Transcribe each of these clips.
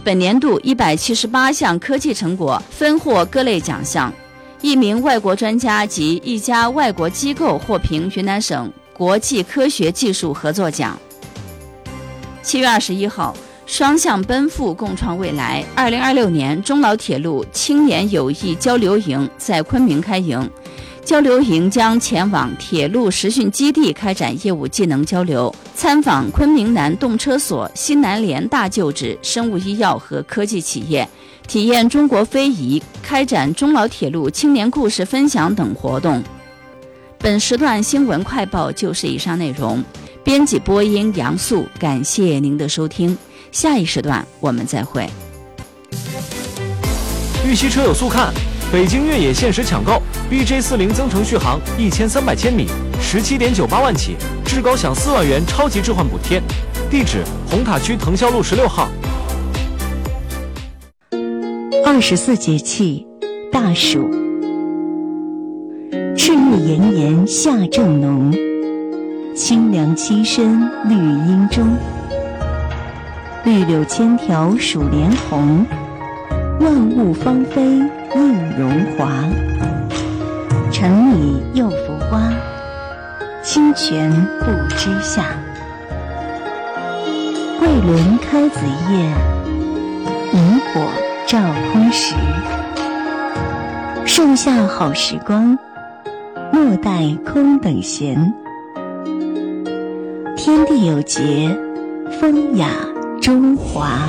本年度178项科技成果分获各类奖项，1名外国专家及1家外国机构获评云南省国际科学技术合作奖。7月21号，双向奔赴，共创未来2026年中老铁路青年友谊交流营在昆明开营。交流营将前往铁路实训基地开展业务技能交流，参访昆明南动车所、西南联大旧址、生物医药和科技企业，体验中国非遗，开展中老铁路青年故事分享等活动。本时段新闻快报就是以上内容，编辑播音杨素，感谢您的收听，下一时段我们再会。 玉溪车有速看，北京越野限时抢购 BJ40 增程续航1300千米，17.98万起，至高享4万元超级置换补贴。地址：红塔区腾霄路16号。 24节气，大暑。赤日炎炎夏正浓，清凉栖身绿荫中。绿柳千条数连红，万物芳菲映荣华。城里又浮花，清泉不知夏。桂轮开子夜，萤火照空时。盛夏好时光，莫待空等闲。天地有节，风雅中华。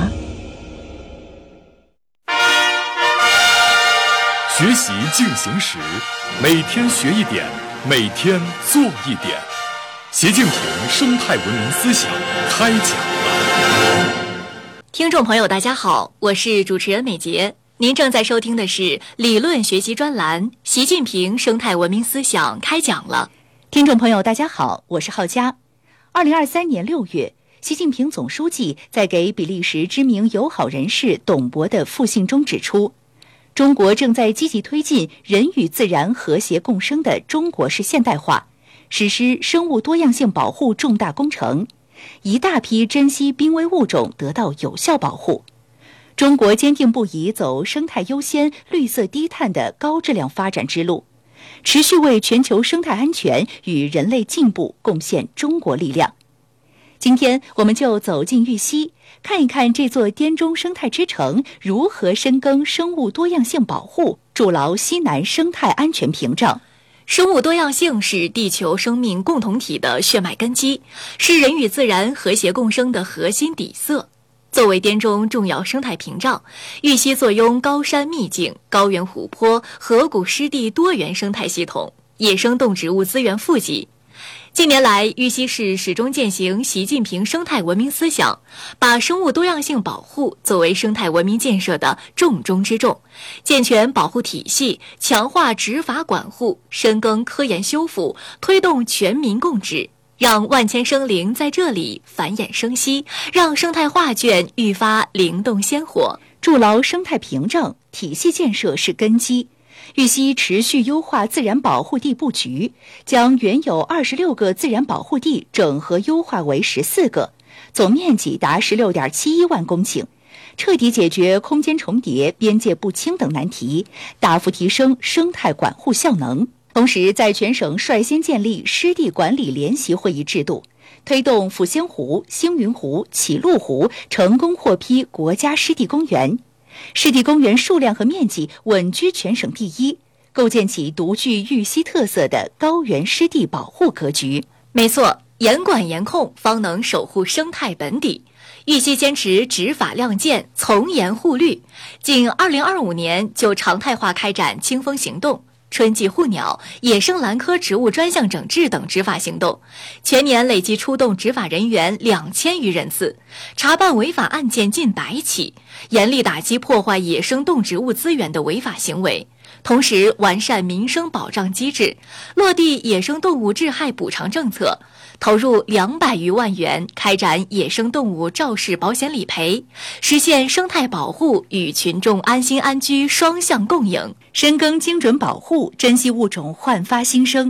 学习进行时，每天学一点，每天做一点。习近平生态文明思想开讲了。 听众朋友大家好，我是主持人美杰，您正在收听的是理论学习专栏习近平生态文明思想开讲了。 听众朋友大家好，我是浩佳。2023年6月，习近平总书记在给比利时知名友好人士董博的复信中指出，中国正在积极推进人与自然和谐共生的中国式现代化，实施生物多样性保护重大工程，一大批珍稀濒危物种得到有效保护。中国坚定不移走生态优先、绿色低碳的高质量发展之路，持续为全球生态安全与人类进步贡献中国力量。今天我们就走进玉溪，看一看这座滇中生态之城如何深耕生物多样性保护，筑牢西南生态安全屏障。 生物多样性是地球生命共同体的血脉根基，是人与自然和谐共生的核心底色。作为滇中重要生态屏障，玉溪坐拥高山秘境、高原湖泊、河谷湿地多元生态系统，野生动植物资源富集。近年来，玉溪市始终践行习近平生态文明思想，把生物多样性保护作为生态文明建设的重中之重，健全保护体系，强化执法管护，深耕科研修复，推动全民共治，让万千生灵在这里繁衍生息，让生态画卷愈发灵动鲜活。 筑牢生态屏障，体系建设是根基。玉溪持续优化自然保护地布局，将原有26个自然保护地整合优化为14个，总面积达16.71万公顷，彻底解决空间重叠、边界不清等难题，大幅提升生态管护效能。同时，在全省率先建立湿地管理联席会议制度，推动抚仙湖、星云湖、启鹿湖成功获批国家湿地公园。湿地公园数量和面积稳居全省第一，构建起独具玉溪特色的高原湿地保护格局。 没错，严管严控方能守护生态本底。玉溪坚持执法亮剑，从严护绿，仅2025年就常态化开展清风行动、春季护鸟、野生兰科植物专项整治等执法行动，全年累计出动执法人员2000余人次，查办违法案件近100起，严厉打击破坏野生动植物资源的违法行为，同时完善民生保障机制，落地野生动物致害补偿政策，投入200余万元开展野生动物肇事保险理赔，实现生态保护与群众安心安居双向共赢， 深耕精准保护，珍稀物种焕发新生。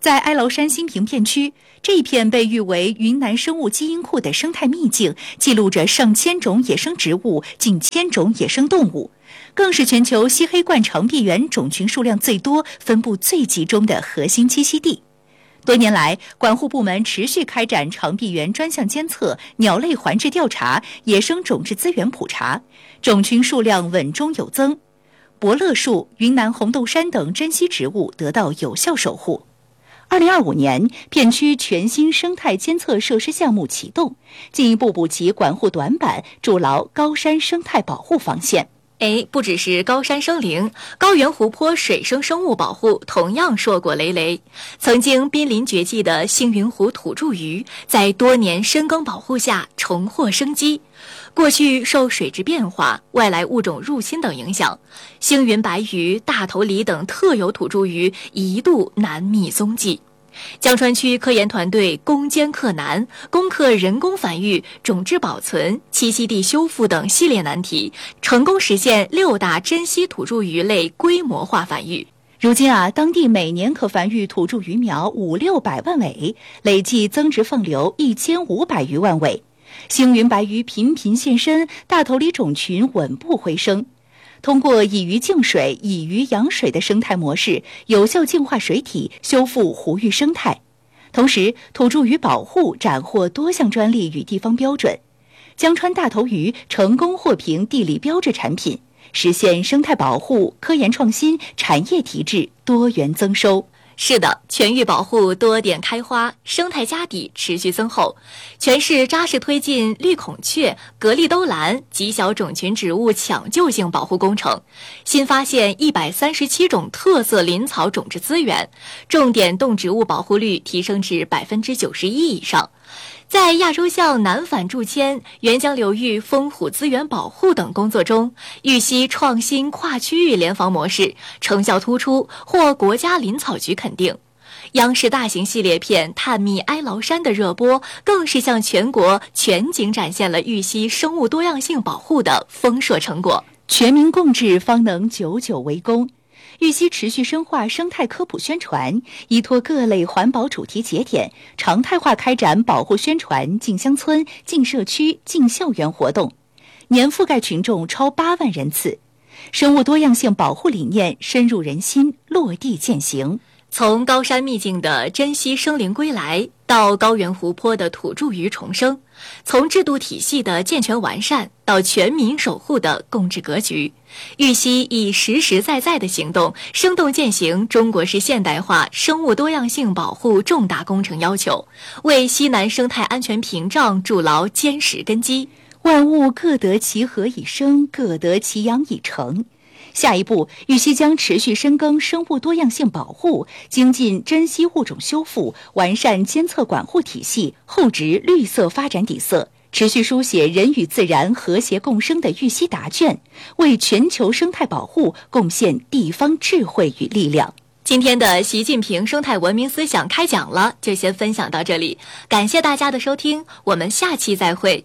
在哀牢山新平片区，这一片被誉为云南生物基因库的生态秘境，记录着上千种野生植物、近千种野生动物，更是全球西黑冠长臂猿种群数量最多、分布最集中的核心栖息地。多年来，管护部门持续开展长臂猿专项监测、鸟类环质调查、野生种质资源普查，种群数量稳中有增。伯乐树、云南红豆杉等珍稀植物得到有效守护。2025年，片区全新生态监测设施项目启动，进一步补齐管护短板，筑牢高山生态保护防线。 不只是高山生灵，高原湖泊水生生物保护同样硕果累累。曾经濒临绝迹的星云湖土著鱼，在多年深耕保护下重获生机。过去受水质变化、外来物种入侵等影响，星云白鱼、大头鲤等特有土著鱼一度难觅踪迹。江川区科研团队攻坚克难，攻克人工繁育、种质保存、栖息地修复等系列难题，成功实现6大珍稀土著鱼类规模化繁育。 如今当地每年可繁育土著鱼苗500-600万尾，累计增殖放流1500余万尾。星云白鱼频频现身，大头鲤种群稳步回升。通过以鱼净水、以鱼养水的生态模式，有效净化水体，修复湖域生态。同时，土著鱼保护斩获多项专利与地方标准，江川大头鱼成功获评地理标志产品，实现生态保护、科研创新、产业提质多元增收。 是的，全域保护多点开花，生态家底持续增厚。全市扎实推进绿孔雀、格力兜兰、极小种群植物抢救性保护工程，新发现137种特色林草种质资源，重点动植物保护率提升至91%以上。在亚洲象南返驻迁、沅江流域风虎资源保护等工作中，玉溪创新跨区域联防模式成效突出，获国家林草局肯定。央视大型系列片《探秘哀牢山》的热播，更是向全国全景展现了玉溪生物多样性保护的丰硕成果。 全民共治方能久久为功。玉溪持续深化生态科普宣传，依托各类环保主题节点，常态化开展保护宣传、进乡村、进社区、进校园活动，年覆盖群众超8万人次。生物多样性保护理念深入人心，落地践行。 从高山秘境的珍稀生灵归来，到高原湖泊的土著鱼重生，从制度体系的健全完善到全民守护的共治格局，玉溪以实实在在的行动，生动践行中国式现代化生物多样性保护重大工程要求，为西南生态安全屏障筑牢坚实根基。 万物各得其和以生，各得其养以成。下一步，玉溪将持续深耕生物多样性保护，精进珍稀物种修复，完善监测管护体系，厚植绿色发展底色，持续书写人与自然和谐共生的玉溪答卷，为全球生态保护贡献地方智慧与力量。 今天的习近平生态文明思想开讲了，就先分享到这里，感谢大家的收听，我们下期再会。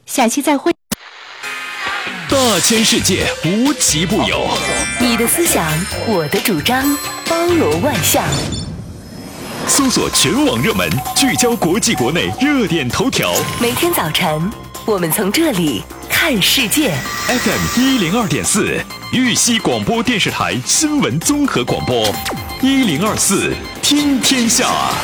大千世界无奇不有， 你的思想，我的主张，包罗万象。 搜索全网热门，聚焦国际国内热点头条。 每天早晨，我们从这里看世界。 FM 102.4，玉溪广播电视台新闻综合广播，1024听天下。